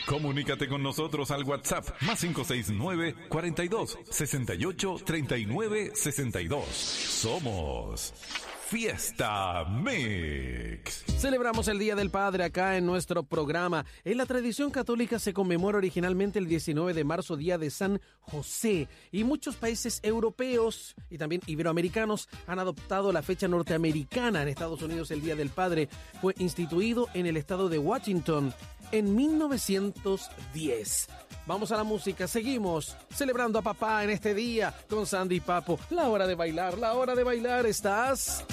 Comunícate con nosotros al WhatsApp más 569-42-68-39-62. Somos Fiesta Mix. Celebramos el Día del Padre acá en nuestro programa. En la tradición católica se conmemora originalmente el 19 de marzo, Día de San José. Y muchos países europeos y también iberoamericanos han adoptado la fecha norteamericana. En Estados Unidos el Día del Padre fue instituido en el estado de Washington en 1910. Vamos a la música, seguimos celebrando a papá en este día con Sandy y Papo. La hora de bailar, ¿estás?